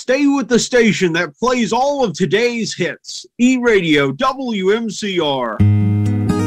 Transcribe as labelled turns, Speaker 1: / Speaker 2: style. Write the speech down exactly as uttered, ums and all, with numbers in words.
Speaker 1: Stay with the station that plays all of today's hits. E-Radio W M C R.